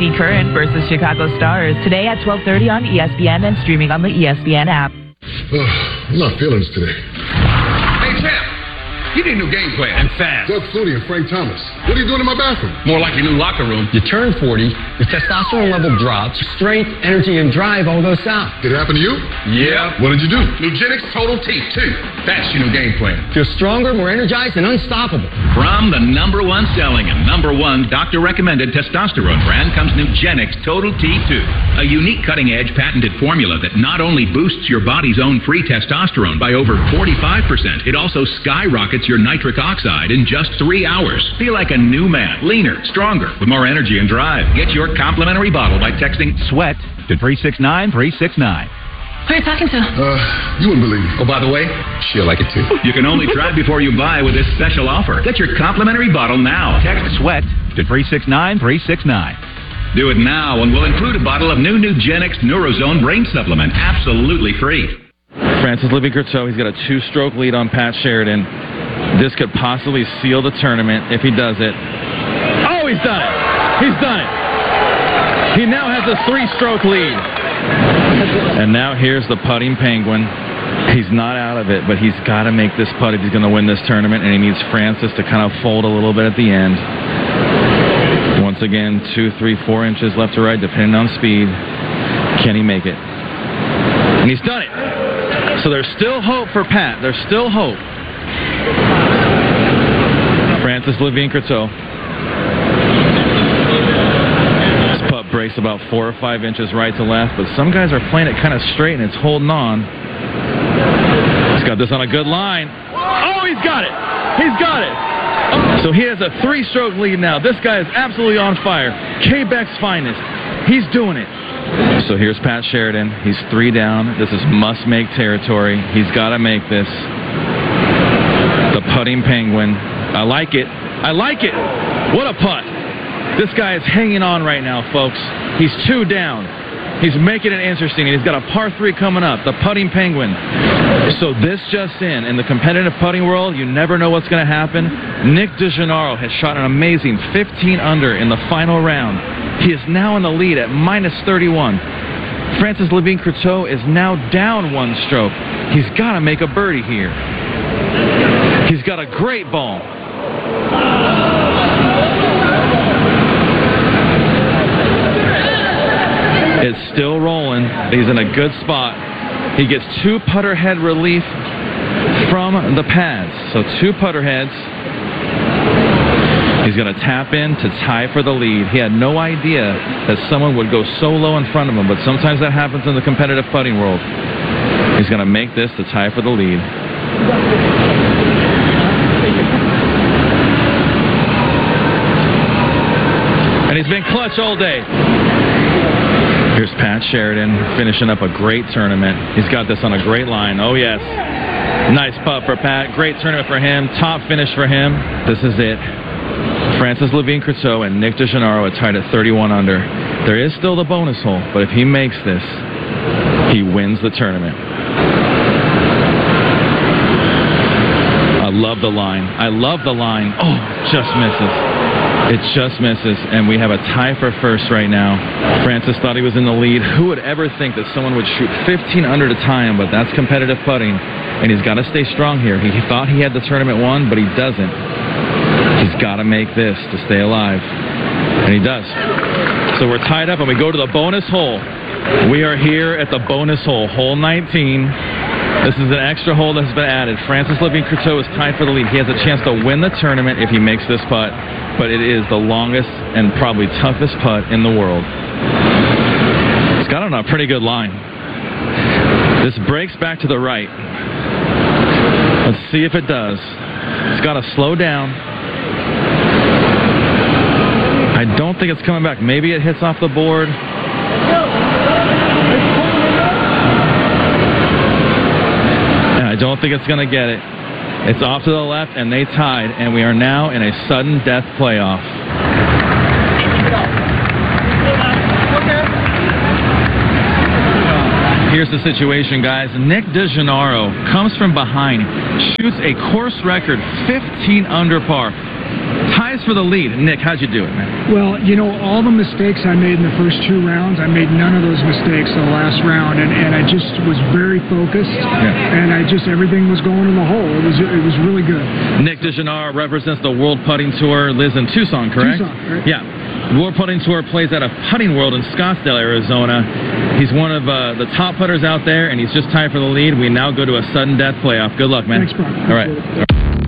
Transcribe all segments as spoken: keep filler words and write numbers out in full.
C Current versus Chicago Stars today at twelve thirty on E S P N and streaming on the E S P N app. I'm not feeling this today. Hey, champ. You need a new game plan. And fast. Doug Flutie and Frank Thomas. What are you doing in my bathroom? More like your new locker room. You turn forty, your testosterone level drops, strength, energy, and drive all go south. Did it happen to you? Yeah. What did you do? Nugenix Total T two. That's your new game plan. Feel stronger, more energized, and unstoppable. From the number one selling and number one doctor-recommended testosterone brand comes Nugenix Total T two, a unique cutting-edge patented formula that not only boosts your body's own free testosterone by over forty-five percent, it also skyrockets your nitric oxide in just three hours. Feel like a new man, leaner, stronger, with more energy and drive. Get your complimentary bottle by texting SWEAT to three six nine three six nine. Who are you talking to? Uh, you wouldn't believe me. Oh, by the way, she'll like it too. You can only try before you buy with this special offer. Get your complimentary bottle now. Text SWEAT to three six nine three six nine. Do it now and we'll include a bottle of new Nugenix Neurozone Brain Supplement absolutely free. Francis Livy-Courteau, he's got a two-stroke lead on Pat Sheridan. This could possibly seal the tournament if he does it. Oh, he's done it. He's done it. He now has a three-stroke lead. And now here's the putting penguin. He's not out of it, but he's got to make this putt if he's going to win this tournament, and he needs Francis to kind of fold a little bit at the end. Once again, two, three, four inches left to right, depending on speed. Can he make it? And he's done it. So there's still hope for Pat. There's still hope. Francis Livy-Courteau. This putt breaks about four or five inches right to left, but some guys are playing it kind of straight and it's holding on. He's got this on a good line. Oh, he's got it. He's got it. Oh. So he has a three-stroke lead now. This guy is absolutely on fire. Quebec's finest. He's doing it. So here's Pat Sheridan. He's three down. This is must-make territory. He's got to make this. The putting penguin. I like it. I like it. What a putt. This guy is hanging on right now, folks. He's two down. He's making it interesting. He's got a par three coming up. The putting penguin. So this just in. In the competitive putting world, you never know what's going to happen. Nick DeGennaro has shot an amazing fifteen under in the final round. He is now in the lead at minus thirty-one. Francis Livy-Courteau is now down one stroke. He's got to make a birdie here. He's got a great ball. It's still rolling. He's in a good spot. He gets two putter head relief from the pads. So two putter heads. He's going to tap in to tie for the lead. He had no idea that someone would go so low in front of him, but sometimes that happens in the competitive putting world. He's going to make this to tie for the lead. And he's been clutch all day. Here's Pat Sheridan finishing up a great tournament. He's got this on a great line. Oh, yes. Nice putt for Pat. Great tournament for him. Top finish for him. This is it. Francis Livy-Courteau and Nick DeGennaro are tied at thirty-one under. There is still the bonus hole, but if he makes this, he wins the tournament. I love the line. I love the line. Oh, just misses. It just misses, and we have a tie for first right now. Francis thought he was in the lead. Who would ever think that someone would shoot fifteen under to tie him, but that's competitive putting, and he's got to stay strong here. He thought he had the tournament won, but he doesn't. He's got to make this to stay alive, and he does. So we're tied up, and we go to the bonus hole. We are here at the bonus hole, hole nineteen. This is an extra hole that's been added. Francis Livy-Courteau is tied for the lead. He has a chance to win the tournament if he makes this putt, but it is the longest and probably toughest putt in the world. It's got on a pretty good line. This breaks back to the right. Let's see if it does. It's got to slow down. I don't think it's coming back. Maybe it hits off the board. I don't think it's going to get it. It's off to the left, and they tied, and we are now in a sudden death playoff. Here's the situation, guys. Nick DeGennaro comes from behind, shoots a course record fifteen under par. ties for the lead. Nick, how'd you do it, man? Well, you know, all the mistakes I made in the first two rounds, I made none of those mistakes in the last round, and, and I just was very focused, yeah. and I just, everything was going in the hole. It was it was really good. Nick DeGennaro represents the World Putting Tour, lives in Tucson, correct? Tucson, right? Yeah. World Putting Tour plays at a Putting World in Scottsdale, Arizona. He's one of uh, the top putters out there, and he's just tied for the lead. We now go to a sudden death playoff. Good luck, man. Thanks, Brock. All right. All right.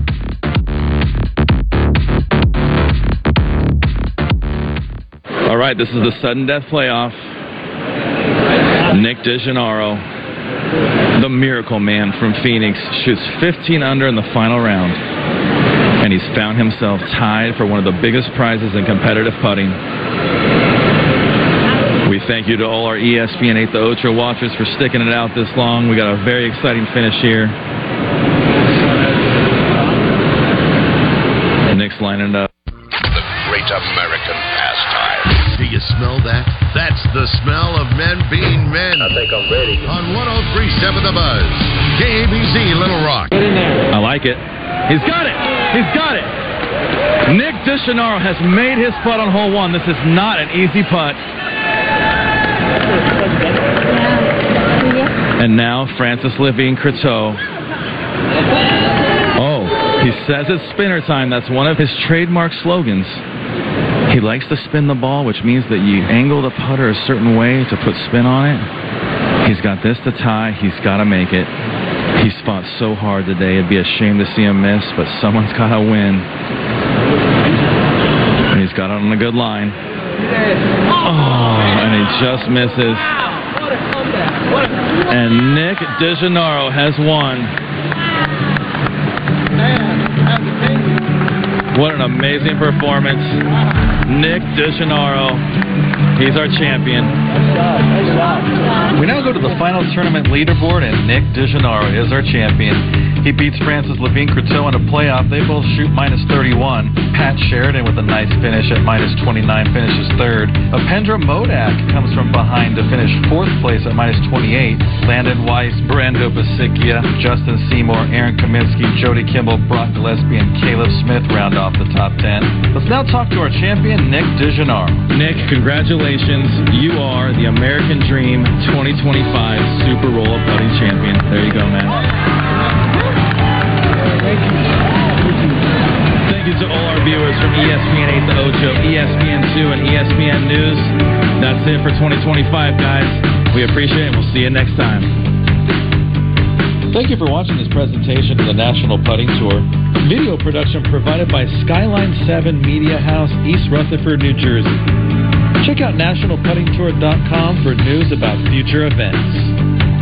All right, this is the sudden death playoff. Nick DeGennaro, the miracle man from Phoenix, shoots fifteen under in the final round. And he's found himself tied for one of the biggest prizes in competitive putting. We thank you to all our E S P N eight The Ocho watchers for sticking it out this long. We got a very exciting finish here. Nick's lining it up. The great American pastime. Do you smell that? That's the smell of men being men. I think I'm ready. On one oh three point seven The Buzz. K A B Z Little Rock. Get in there. I like it. He's got it. He's got it. Nick DeGennaro has made his putt on hole one. This is not an easy putt. And now Francis Levine Croteau. Oh, he says it's spinner time. That's one of his trademark slogans. He likes to spin the ball, which means that you angle the putter a certain way to put spin on it. He's got this to tie. He's got to make it. He's fought so hard today. It'd be a shame to see him miss, but someone's got to win. And he's got it on a good line. Oh, and he just misses. And Nick DeGennaro has won. What an amazing performance. Nick DeGennaro, he's our champion. We now go to the final tournament leaderboard, and Nick DeGennaro is our champion. He beats Francis Levine Croteau in a playoff. They both shoot minus thirty-one. Pat Sheridan with a nice finish at minus twenty-nine finishes third. Apendra Modak comes from behind to finish fourth place at minus twenty-eight. Landon Weiss, Brando Basikia, Justin Seymour, Aaron Kaminsky, Jody Kimball, Brock Gillespie, and Caleb Smith round off the top ten. Let's now talk to our champion, Nick DeGennaro. Nick, congratulations. You are the American Dream twenty twenty-five Super Roll-Up Putting Champion. There you go, man. Thank you to all our viewers from E S P N eight The Ocho, E S P N two, and E S P N News. That's it for twenty twenty-five, guys. We appreciate it. We'll see you next time. Thank you for watching this presentation of the National Putting Tour. Video production provided by Skyline seven Media House, East Rutherford, New Jersey. Check out national putting tour dot com for news about future events.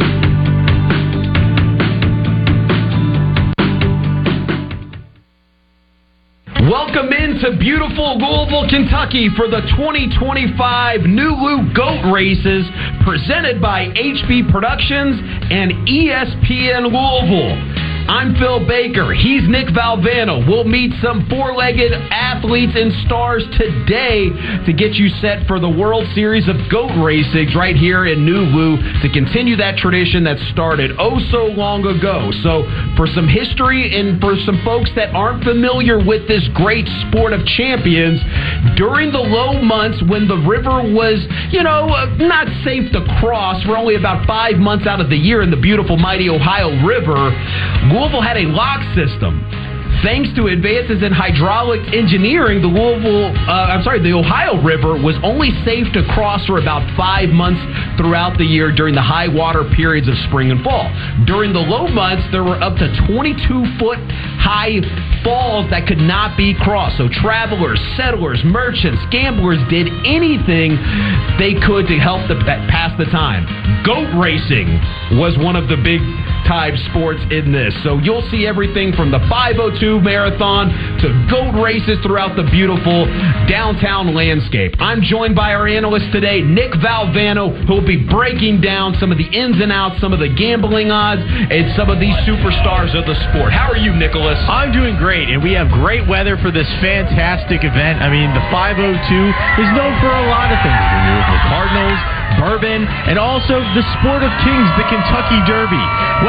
Welcome into beautiful Louisville, Kentucky for the twenty twenty-five Nulu Goat Races presented by H B Productions and E S P N Louisville. I'm Phil Baker. He's Nick Valvano. We'll meet some four-legged athletes and stars today to get you set for the World Series of Goat Racing right here in Nulu to continue that tradition that started oh so long ago. So for some history and for some folks that aren't familiar with this great sport of champions, during the low months when the river was, you know, not safe to cross, we're only about five months out of the year in the beautiful, mighty Ohio River, Louisville had a lock system. Thanks to advances in hydraulic engineering, the Louisville, uh, I'm sorry, the Ohio River was only safe to cross for about five months throughout the year during the high water periods of spring and fall. During the low months, there were up to twenty-two foot high falls that could not be crossed. So travelers, settlers, merchants, gamblers did anything they could to help the, pass the time. Goat racing was one of the big time sports in this. So you'll see everything from the five oh two marathon to goat races throughout the beautiful downtown landscape. I'm joined by our analyst today, Nick Valvano, who will be breaking down some of the ins and outs, some of the gambling odds, and some of these superstars of the sport. How are you, Nicholas? I'm doing great, and we have great weather for this fantastic event. I mean, the five oh two is known for a lot of things. The Louisville Cardinals, bourbon, and also the sport of kings, the Kentucky Derby. Well,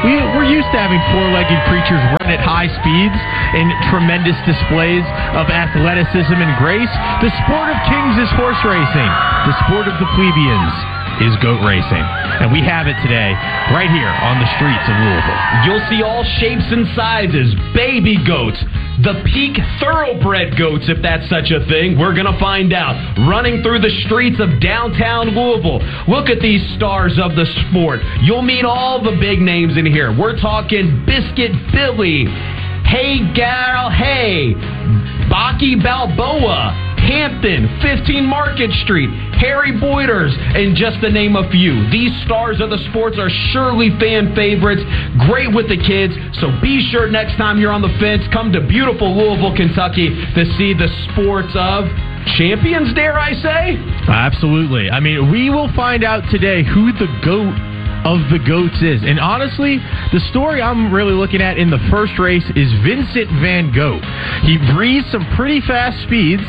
we, we're used to having four-legged creatures run at high speeds and tremendous displays of athleticism and grace. The sport of kings is horse racing. The sport of the plebeians is goat racing. And we have it today, right here on the streets of Louisville. You'll see all shapes and sizes, baby goats, the peak thoroughbred goats, if that's such a thing. We're going to find out. Running through the streets of downtown Louisville. Look at these stars of the sport. You'll meet all the big names in here. We're talking Biscuit Billy, Hey Gal Hey, Baki Balboa, Hampton, fifteen Market Street, Harry Boyders, and just to name a few. These stars of the sports are surely fan favorites, great with the kids, so be sure next time you're on the fence, come to beautiful Louisville, Kentucky to see the sports of champions, dare I say? Absolutely. I mean, we will find out today who the GOAT of the GOATs is. And honestly, the story I'm really looking at in the first race is Vincent Van Gogh. He breezed some pretty fast speeds,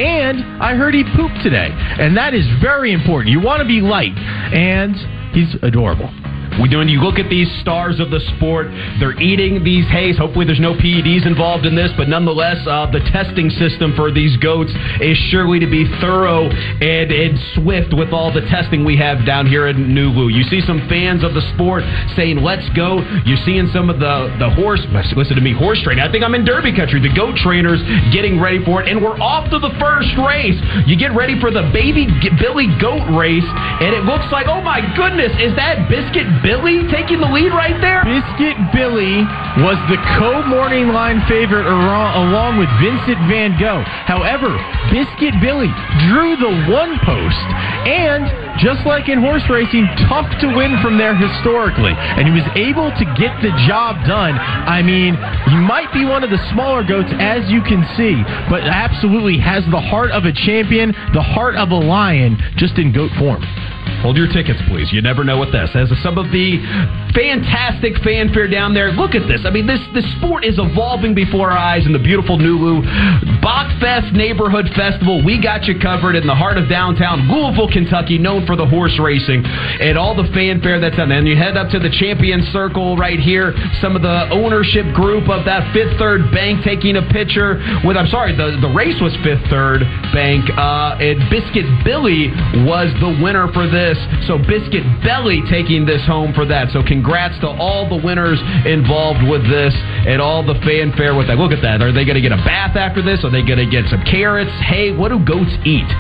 and I heard he pooped today. And that is very important. You want to be light, and he's adorable. When you look at these stars of the sport, they're eating these hays. Hopefully there's no P E Ds involved in this, but nonetheless, uh, the testing system for these goats is surely to be thorough and, and swift with all the testing we have down here in New Lou. You see some fans of the sport saying, let's go. You're seeing some of the, the horse, listen to me, horse training. I think I'm in Derby country. The goat trainers getting ready for it, and we're off to the first race. You get ready for the baby Billy goat race, and it looks like, oh my goodness, is that Biscuit Billy taking the lead right there? Biscuit Billy was the co-morning line favorite along with Vincent Van Gogh. However, Biscuit Billy drew the one post, and just like in horse racing, tough to win from there historically. And he was able to get the job done. I mean, he might be one of the smaller goats, as you can see, but absolutely has the heart of a champion, the heart of a lion, just in goat form. Hold your tickets, please. You never know what this is. Some of the fantastic fanfare down there. Look at this. I mean, this, this sport is evolving before our eyes in the beautiful New Lou Bachfest Neighborhood Festival. We got you covered in the heart of downtown Louisville, Kentucky, known for the horse racing and all the fanfare that's on there. And you head up to the Champion Circle right here. Some of the ownership group of that Fifth Third Bank taking a picture with, I'm sorry, the, the race was Fifth Third Bank, uh, and Biscuit Billy was the winner for this. So Biscuit Belly taking this home for that. So congrats to all the winners involved with this and all the fanfare with that. Look at that. Are they going to get a bath after this? Are they going to get some carrots? Hey, what do goats eat?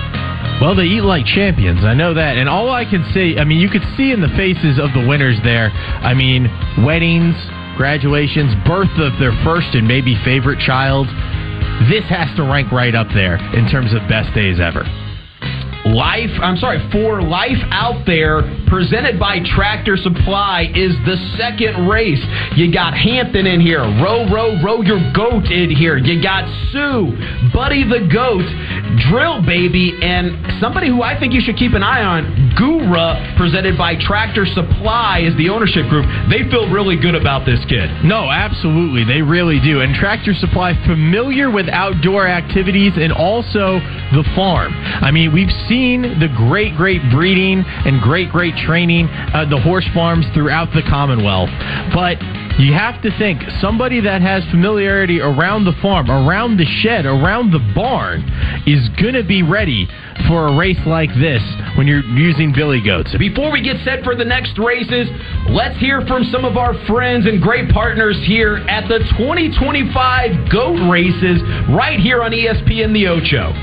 Well, they eat like champions. I know that. And all I can say, I mean, you could see in the faces of the winners there, I mean, weddings, graduations, birth of their first and maybe favorite child. This has to rank right up there in terms of best days ever. Life, I'm sorry, For Life Out There, presented by Tractor Supply, is the second race. You got Hampton in here, Row, Row, Row Your Goat in here. You got Sue, Buddy the Goat, Drill Baby, and somebody who I think you should keep an eye on, Gura, presented by Tractor Supply, is the ownership group. They feel really good about this kid. No, absolutely. They really do. And Tractor Supply, familiar with outdoor activities and also the farm. I mean, we've seen Seen the great, great breeding and great, great training uh, the horse farms throughout the Commonwealth. But you have to think, somebody that has familiarity around the farm, around the shed, around the barn, is going to be ready for a race like this when you're using billy goats. Before we get set for the next races, let's hear from some of our friends and great partners here at the twenty twenty-five Goat Races right here on E S P N The Ocho.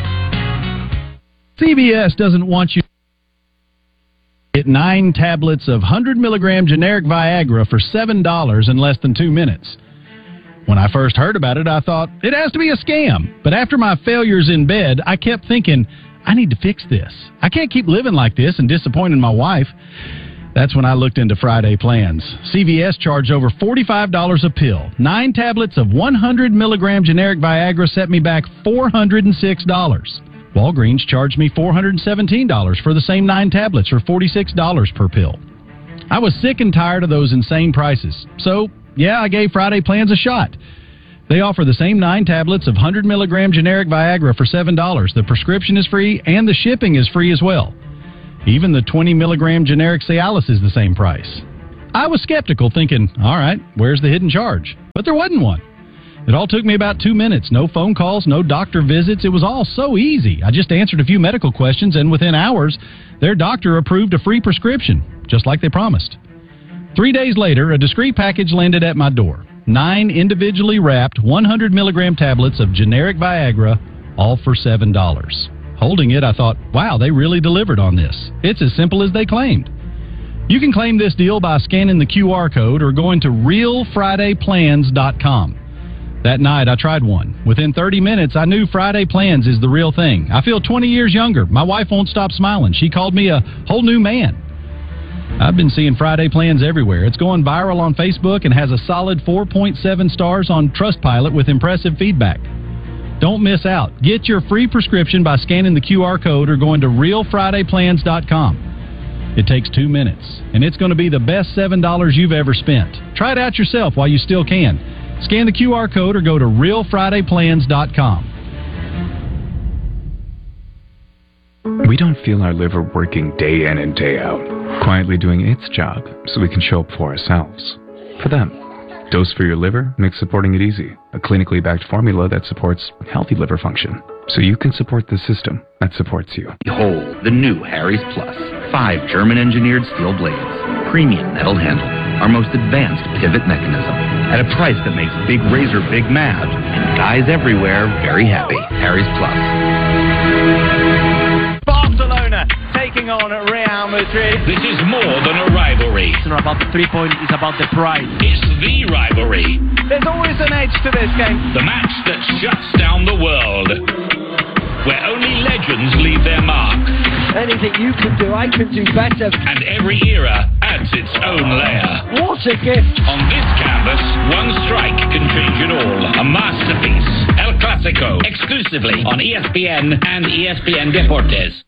C V S doesn't want you to get nine tablets of one hundred milligram generic Viagra for seven dollars in less than two minutes. When I first heard about it, I thought, it has to be a scam. But after my failures in bed, I kept thinking, I need to fix this. I can't keep living like this and disappointing my wife. That's when I looked into Friday plans. C V S charged over forty-five dollars a pill. Nine tablets of one hundred milligram generic Viagra set me back four hundred six dollars. Walgreens charged me four hundred seventeen dollars for the same nine tablets for forty-six dollars per pill. I was sick and tired of those insane prices. So, yeah, I gave Friday Plans a shot. They offer the same nine tablets of one hundred milligram generic Viagra for seven dollars. The prescription is free and the shipping is free as well. Even the twenty milligram generic Cialis is the same price. I was skeptical, thinking, all right, where's the hidden charge? But there wasn't one. It all took me about two minutes. No phone calls, no doctor visits. It was all so easy. I just answered a few medical questions, and within hours, their doctor approved a free prescription, just like they promised. Three days later, a discreet package landed at my door. Nine individually wrapped one hundred milligram tablets of generic Viagra, all for seven dollars. Holding it, I thought, wow, they really delivered on this. It's as simple as they claimed. You can claim this deal by scanning the Q R code or going to real friday plans dot com. That night, I tried one. Within thirty minutes, I knew Friday Plans is the real thing. I feel twenty years younger. My wife won't stop smiling. She called me a whole new man. I've been seeing Friday Plans everywhere. It's going viral on Facebook and has a solid four point seven stars on Trustpilot with impressive feedback. Don't miss out. Get your free prescription by scanning the Q R code or going to real friday plans dot com. It takes two minutes, and it's going to be the best seven dollars you've ever spent. Try it out yourself while you still can. Scan the Q R code or go to real friday plans dot com. We don't feel our liver working day in and day out, quietly doing its job so we can show up for ourselves. For them. Dose for your liver makes supporting it easy. A clinically backed formula that supports healthy liver function. So you can support the system that supports you. Behold, the new Harry's Plus. Five German-engineered steel blades. Premium metal handle. Our most advanced pivot mechanism. At a price that makes Big Razor big mad. And guys everywhere very happy. Harry's Plus. Barcelona taking on Real Madrid. This is more than a rivalry. It's not about the three point, it's about the pride. It's the rivalry. There's always an edge to this game. The match that shuts down the world. Where only legends leave their mark. Anything you can do, I can do better. And every era adds its own layer. What a gift. On this canvas, one strike can change it all. A masterpiece. El Clasico. Exclusively on E S P N and E S P N Deportes.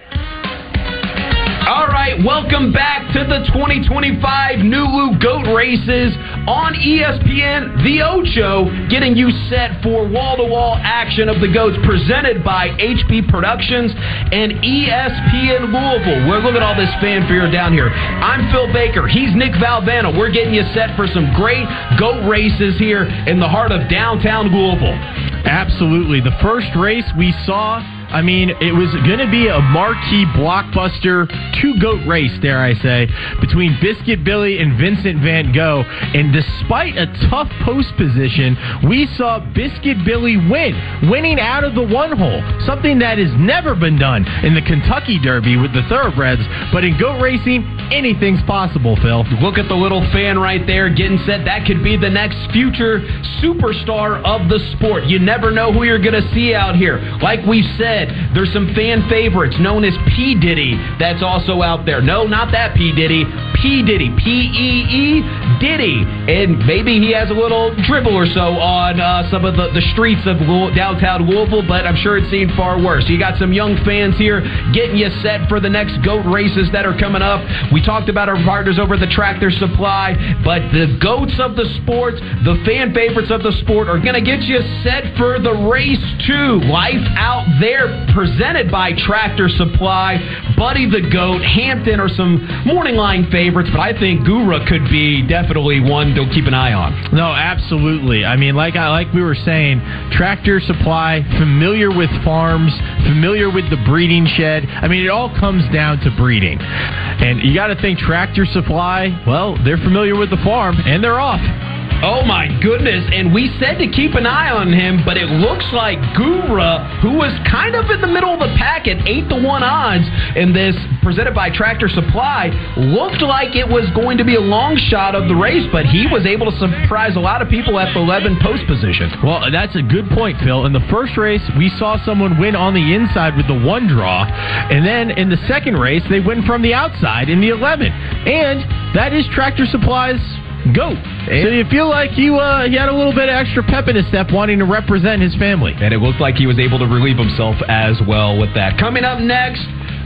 All right, welcome back to the twenty twenty-five Nulu Goat Races on E S P N. The Ocho getting you set for wall-to-wall action of the Goats presented by H P Productions and E S P N Louisville. We're looking at all this fanfare down here. I'm Phil Baker. He's Nick Valvano. We're getting you set for some great goat races here in the heart of downtown Louisville. Absolutely. The first race we saw, I mean, it was going to be a marquee blockbuster two-goat race, dare I say, between Biscuit Billy and Vincent Van Gogh. And despite a tough post position, we saw Biscuit Billy win, winning out of the one hole, something that has never been done in the Kentucky Derby with the thoroughbreds. But in goat racing, anything's possible, Phil. Look at the little fan right there getting set. That could be the next future superstar of the sport. You never know who you're going to see out here. Like we said, there's some fan favorites known as P. Diddy that's also out there. No, not that P. Diddy. P. Diddy. P E E Diddy. And maybe he has a little dribble or so on uh, some of the, the streets of downtown Louisville, but I'm sure it's seen far worse. You got some young fans here getting you set for the next GOAT races that are coming up. We talked about our partners over at the Tractor Supply, but the GOATs of the sport, the fan favorites of the sport, are going to get you set for the race two. Life Out There, presented by Tractor Supply. Buddy the Goat, Hampton are some morning line favorites, but I think Gura could be definitely one to keep an eye on. No, absolutely. I mean, like I like we were saying, Tractor Supply, familiar with farms, familiar with the breeding shed. I mean, it all comes down to breeding. And you got to think Tractor Supply, well, they're familiar with the farm, and they're off. Oh, my goodness. And we said to keep an eye on him, but it looks like Gura, who was kind of in the middle of the pack at eight to one odds in this presented by Tractor Supply, looked like it was going to be a long shot of the race, but he was able to surprise a lot of people at the eleven post position. Well, that's a good point, Phil. In the first race, we saw someone win on the inside with the one draw, and then in the second race, they win from the outside in the eleven. And that is Tractor Supply's GOAT. So you feel like you uh, he had a little bit of extra pep in his step wanting to represent his family. And it looked like he was able to relieve himself as well with that. Coming up next,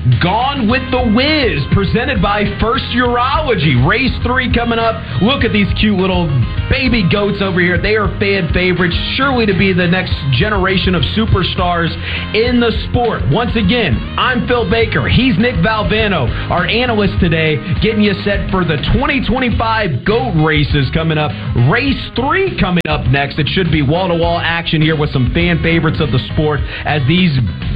Gone with the Wiz, presented by First Urology. Race three coming up. Look at these cute little baby goats over here. They are fan favorites, surely to be the next generation of superstars in the sport. Once again, I'm Phil Baker. He's Nick Valvano, our analyst today, getting you set for the twenty twenty-five GOAT races coming up. Race three coming up next. It should be wall-to-wall action here with some fan favorites of the sport as these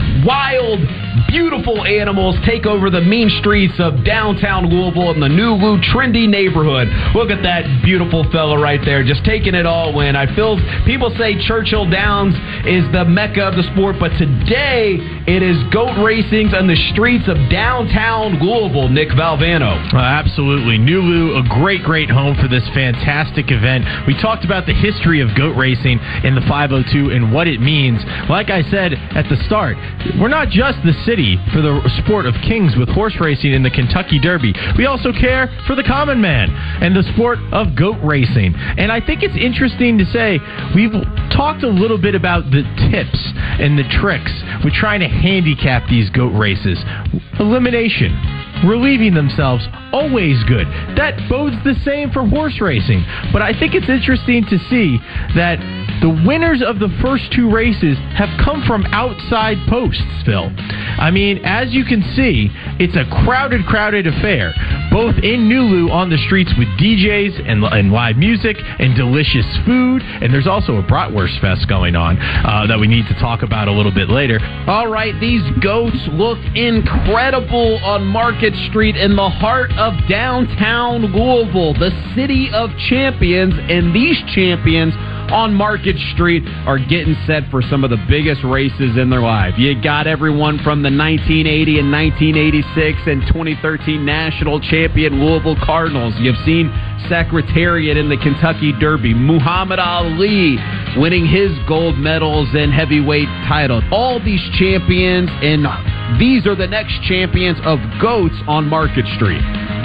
wild, beautiful animals take over the mean streets of downtown Louisville and the new Lou trendy neighborhood. Look at that beautiful fella right there, just taking it all in. I feel people say Churchill Downs is the mecca of the sport, but today it is GOAT racings on the streets of downtown Louisville. Nick Valvano. Uh, absolutely. New Lou, a great, great home for this fantastic event. We talked about the history of GOAT racing in the five oh two and what it means. Like I said at the start, we're not just the city for the sport of kings with horse racing in the Kentucky Derby. We also care for the common man and the sport of GOAT racing. And I think it's interesting to say we've talked a little bit about the tips and the tricks with trying to handicap these GOAT races. Elimination, relieving themselves, always good. That bodes the same for horse racing. But I think it's interesting to see that the winners of the first two races have come from outside posts, Phil. I mean, as you can see, it's a crowded, crowded affair, both in New Lou on the streets with D Js and, and live music and delicious food. And there's also a Bratwurst Fest going on uh, that we need to talk about a little bit later. All right, these goats look incredible on Market Street in the heart of downtown Louisville, the city of champions, and these champions on Market Street are getting set for some of the biggest races in their life. You got everyone from the nineteen eighty and nineteen eighty-six and twenty thirteen national champion Louisville Cardinals. You've seen Secretariat in the Kentucky Derby, Muhammad Ali winning his gold medals and heavyweight title. All these champions, and these are the next champions of GOATs on Market Street.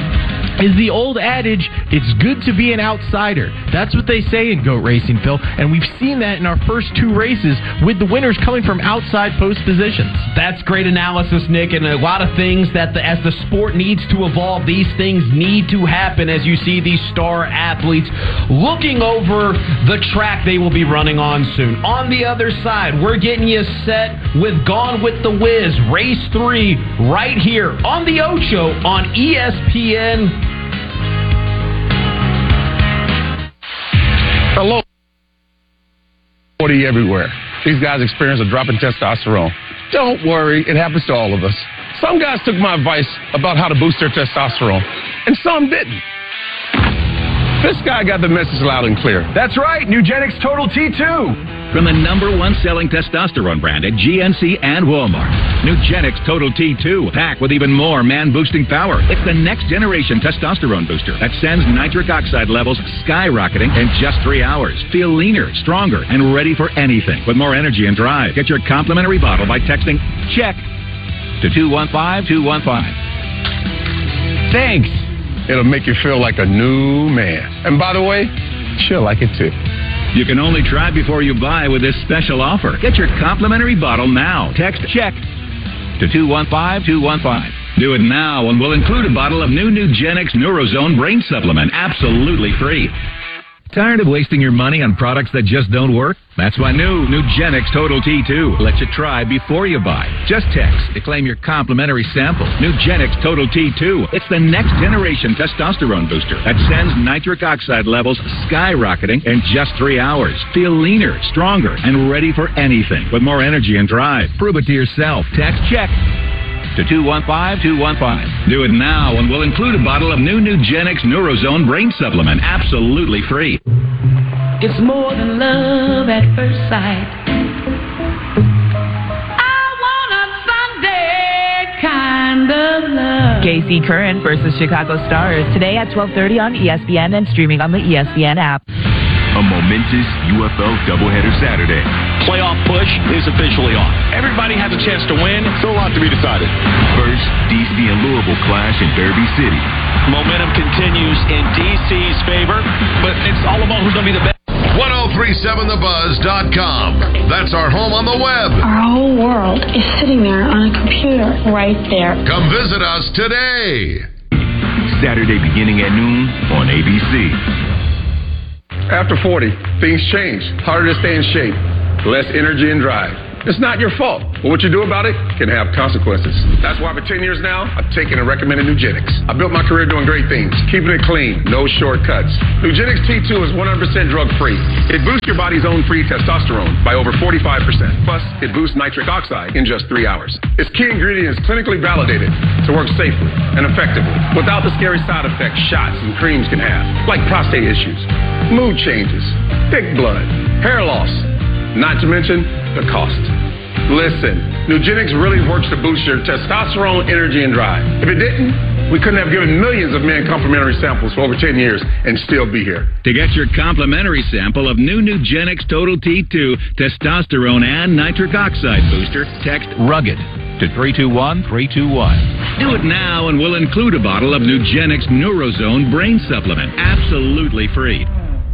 Is the old adage, it's good to be an outsider. That's what they say in GOAT racing, Phil, and we've seen that in our first two races with the winners coming from outside post positions. That's great analysis, Nick, and a lot of things that the, as the sport needs to evolve, these things need to happen as you see these star athletes looking over the track they will be running on soon. On the other side, we're getting you set with Gone with the Wiz, race three, right here on the Ocho on E S P N. Hello. forty everywhere. These guys experience a drop in testosterone. Don't worry, it happens to all of us. Some guys took my advice about how to boost their testosterone, and some didn't. This guy got the message loud and clear. That's right, Nugenix Total T two. From the number one selling testosterone brand at G N C and Walmart, Nugenix Total T two, packed with even more man-boosting power. It's the next generation testosterone booster that sends nitric oxide levels skyrocketing in just three hours. Feel leaner, stronger, and ready for anything with more energy and drive. Get your complimentary bottle by texting CHECK to two one five two one five. Thanks. It'll make you feel like a new man. And by the way, she'll like it too. You can only try before you buy with this special offer. Get your complimentary bottle now. Text CHECK to two one five two one five. Do it now and we'll include a bottle of new Nugenix Neurozone Brain Supplement absolutely free. Tired of wasting your money on products that just don't work? That's why new Nugenix Total T two lets you try before you buy. Just text to claim your complimentary sample. Nugenix Total T two. It's the next generation testosterone booster that sends nitric oxide levels skyrocketing in just three hours. Feel leaner, stronger, and ready for anything with more energy and drive. Prove it to yourself. Text CHECK to two one five two one five. Do it now and we'll include a bottle of new Nugenix Neurozone Brain Supplement absolutely free. It's more than love at first sight. I want a Sunday kind of love. K C Current versus Chicago Stars today at twelve thirty on E S P N and streaming on the E S P N app. A momentous U F L doubleheader Saturday. Playoff push is officially on. Everybody has a chance to win. Still a lot to be decided. First, D C and Louisville clash in Derby City. Momentum continues in D C's favor, but it's all about who's going to be the best. ten thirty-seven the buzz dot com. That's our home on the web. Our whole world is sitting there on a computer right there. Come visit us today. Saturday beginning at noon on A B C. After forty, things change. Harder to stay in shape. Less energy and drive. It's not your fault, but what you do about it can have consequences. That's why for ten years now, I've taken and recommended Nugenix. I built my career doing great things, keeping it clean, no shortcuts. Nugenix T two is one hundred percent drug-free. It boosts your body's own free testosterone by over forty-five percent. Plus, it boosts nitric oxide in just three hours. Its key ingredient is clinically validated to work safely and effectively without the scary side effects shots and creams can have, like prostate issues, mood changes, thick blood, hair loss, not to mention the cost. Listen, Nugenix really works to boost your testosterone, energy, and drive. If it didn't, we couldn't have given millions of men complimentary samples for over ten years and still be here. To get your complimentary sample of new Nugenix Total T two testosterone and nitric oxide booster, text RUGGED to three two one three two one. Do it now and we'll include a bottle of Nugenix Neurozone brain supplement, absolutely free.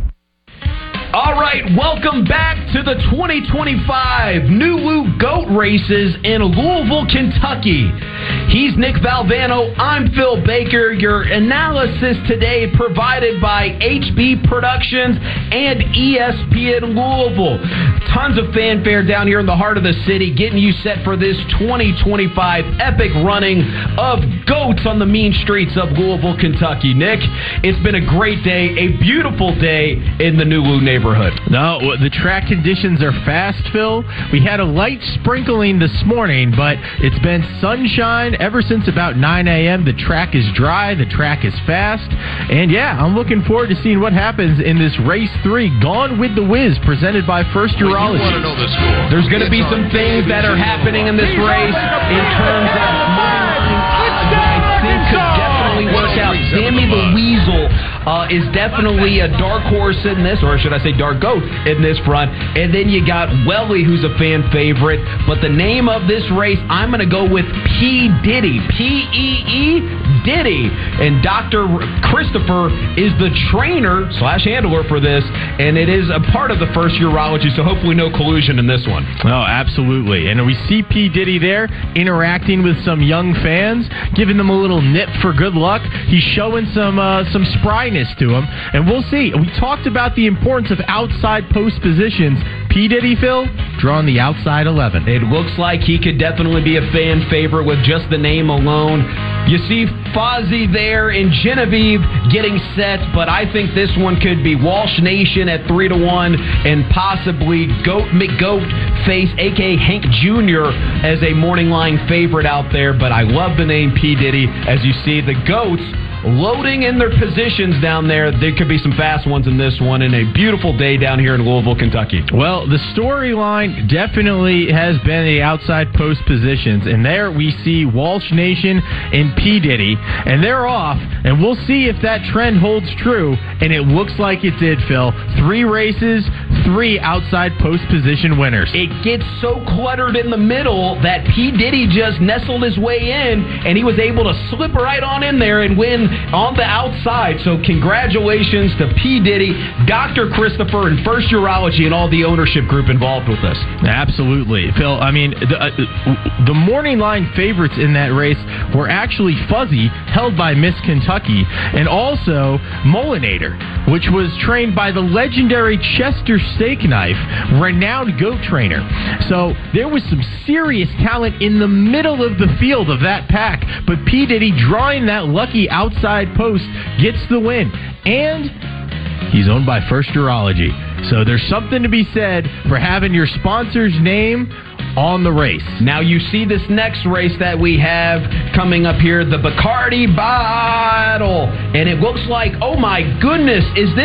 All right, welcome back to the twenty twenty-five New Lou Goat Races in Louisville, Kentucky. He's Nick Valvano. I'm Phil Baker. Your analysis today provided by H B Productions and E S P N Louisville. Tons of fanfare down here in the heart of the city, getting you set for this twenty twenty-five epic running of goats on the mean streets of Louisville, Kentucky. Nick, it's been a great day, a beautiful day in the New Lou neighborhood. No, the track conditions are fast, Phil. We had a light sprinkling this morning, but it's been sunshine ever since about nine a.m. The track is dry, the track is fast, and yeah, I'm looking forward to seeing what happens in this race three, Gone with the Wiz, presented by First Urology. Want to know the score? There's going to be some things that are happening in this race in terms of money odds that I think could definitely work out. Sammy the Weasel uh, is definitely a dark horse in this, or should I say dark goat in this front. And then you got Welly, who's a fan favorite. But the name of this race, I'm going to go with P. Diddy. P E E Diddy. And Doctor Christopher is the trainer slash handler for this. And it is a part of the First Urology, so hopefully no collusion in this one. Oh, absolutely. And we see P. Diddy there interacting with some young fans, giving them a little nip for good luck. He's showing some uh, some spryness to him. And we'll see. We talked about the importance of outside post positions. P. Diddy, Phil, drawing the outside eleven. It looks like he could definitely be a fan favorite with just the name alone. You see Fozzie there and Genevieve getting set, but I think this one could be Walsh Nation at three to one and possibly Goat McGoat Face, a k a. Hank Junior as a morning line favorite out there, but I love the name P. Diddy. As you see, the Goats loading in their positions down there. There could be some fast ones in this one, and a beautiful day down here in Louisville, Kentucky. Well, the storyline definitely has been the outside post positions, and there we see Walsh Nation and P. Diddy, and they're off, and we'll see if that trend holds true, and it looks like it did, Phil. Three races, three outside post position winners. It gets so cluttered in the middle that P. Diddy just nestled his way in, and he was able to slip right on in there and win on the outside. So congratulations to P. Diddy, Doctor Christopher, and First Urology, and all the ownership group involved with this. Absolutely. Phil, I mean, the, uh, the morning line favorites in that race were actually Fuzzy, held by Miss Kentucky, and also Molinator, which was trained by the legendary Chester Steak Knife, renowned goat trainer. So there was some serious talent in the middle of the field of that pack, but P. Diddy drawing that lucky outside Side post gets the win, and he's owned by First Urology. So there's something to be said for having your sponsor's name on the race. Now you see this next race that we have coming up here, the Bacardi Battle, and it looks like, oh my goodness, is this